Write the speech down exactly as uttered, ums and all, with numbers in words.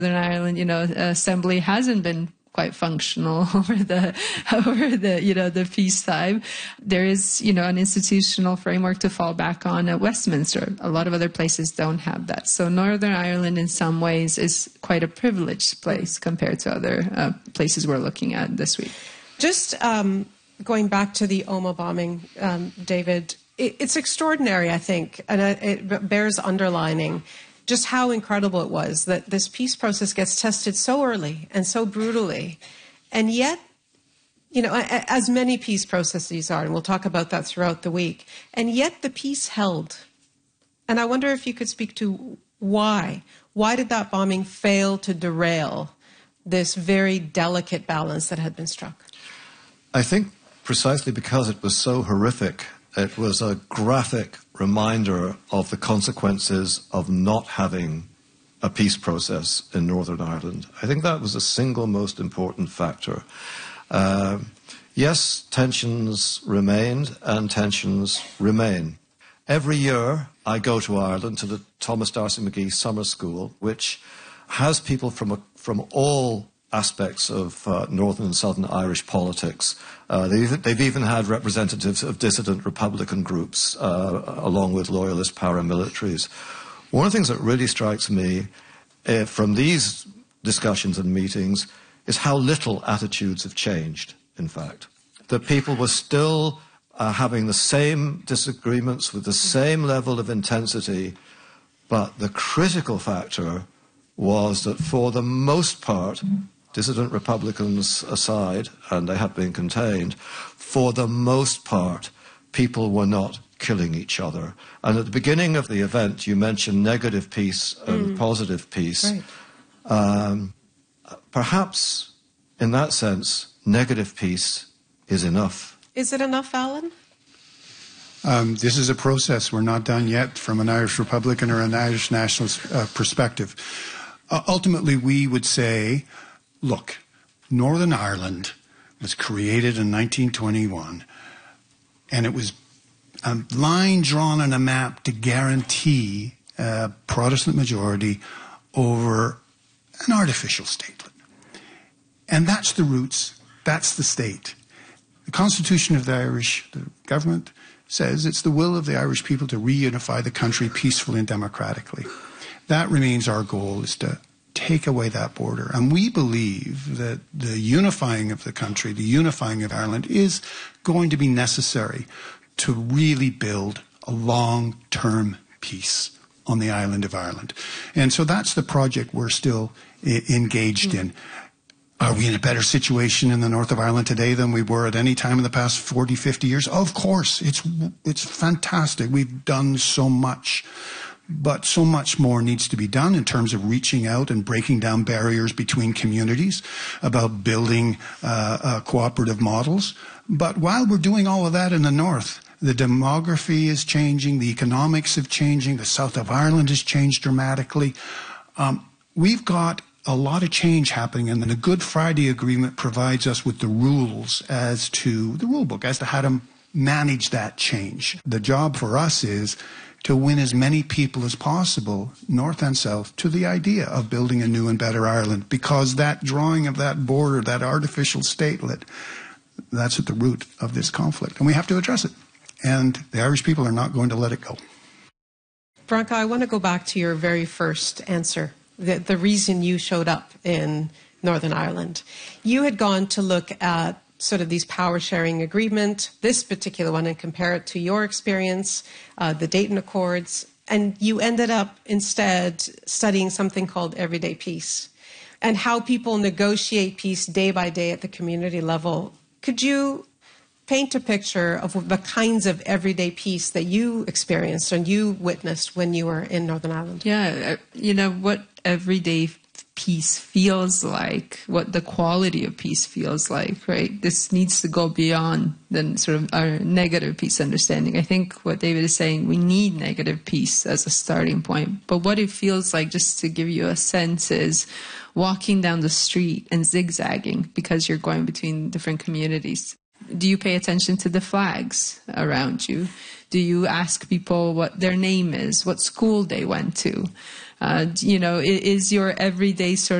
Northern Ireland, you know, assembly hasn't been quite functional over the over the you know the peacetime. There is you know an institutional framework to fall back on at Westminster. A lot of other places don't have that. So Northern Ireland, in some ways, is quite a privileged place compared to other uh, places we're looking at this week. Just um, going back to the Omagh bombing, um, David, it, it's extraordinary, I think, and it bears underlining just how incredible it was that this peace process gets tested so early and so brutally. And yet, you know, as many peace processes are, and we'll talk about that throughout the week, and yet the peace held. And I wonder if you could speak to why. Why did that bombing fail to derail this very delicate balance that had been struck? I think precisely because it was so horrific. It was a graphic reminder of the consequences of not having a peace process in Northern Ireland. I think that was the single most important factor. Uh, yes, tensions remained and tensions remain. Every year I go to Ireland, to the Thomas D'Arcy McGee Summer School, which has people from, a, from all aspects of uh, Northern and Southern Irish politics. Uh, they've, they've even had representatives of dissident Republican groups, uh, along with loyalist paramilitaries. One of the things that really strikes me uh, from these discussions and meetings is how little attitudes have changed, in fact. That people were still uh, having the same disagreements with the same level of intensity, but the critical factor was that for the most part, dissident Republicans aside, and they have been contained, for the most part, people were not killing each other. And at the beginning of the event, you mentioned negative peace and mm. positive peace. Right. Um, perhaps, in that sense, negative peace is enough. Is it enough, Alan? Um, this is a process. We're not done yet from an Irish Republican or an Irish nationalist uh, perspective. Uh, ultimately, we would say, look, Northern Ireland was created in nineteen twenty-one, and it was a line drawn on a map to guarantee a Protestant majority over an artificial statelet. And that's the roots, that's the state. The Constitution of the Irish the government says it's the will of the Irish people to reunify the country peacefully and democratically. That remains our goal, is to take away that border. And we believe that the unifying of the country, the unifying of Ireland, is going to be necessary to really build a long-term peace on the island of Ireland. And so that's the project we're still I- engaged in. Are we in a better situation in the north of Ireland today than we were at any time in the past forty, fifty years? Of course. It's, it's fantastic. We've done so much. But so much more needs to be done in terms of reaching out and breaking down barriers between communities, about building uh, uh, cooperative models. But while we're doing all of that in the north, the demography is changing, the economics are changing, the south of Ireland has changed dramatically. Um, we've got a lot of change happening, and the Good Friday Agreement provides us with the rules as to, the rule book, as to how to manage that change. The job for us is to win as many people as possible, north and south, to the idea of building a new and better Ireland, because that drawing of that border, that artificial statelet, that's at the root of this conflict, and we have to address it. And the Irish people are not going to let it go. Branka, I want to go back to your very first answer, the, the reason you showed up in Northern Ireland. You had gone to look at sort of these power-sharing agreement, this particular one, and compare it to your experience, uh, the Dayton Accords, and you ended up instead studying something called everyday peace and how people negotiate peace day by day at the community level. Could you paint a picture of the kinds of everyday peace that you experienced and you witnessed when you were in Northern Ireland? Yeah, you know, what everyday peace feels like, what the quality of peace feels like, right? This needs to go beyond the sort of our negative peace understanding. I think what David is saying, we need negative peace as a starting point. But what it feels like, just to give you a sense, is walking down the street and zigzagging because you're going between different communities. Do you pay attention to the flags around you? Do you ask people what their name is, what school they went to? Uh, you know, is your everyday sort